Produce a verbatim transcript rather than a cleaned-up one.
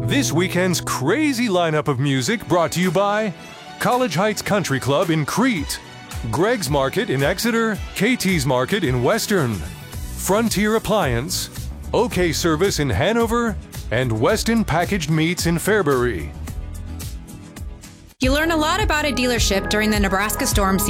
This weekend's crazy lineup of music brought to you by College Heights Country Club in Crete, Greg's Market in Exeter, K T's Market in Western, Frontier Appliance, OK Service in Hanover, and Weston Packaged Meats in Fairbury. You learn a lot about a dealership during the Nebraska storm season.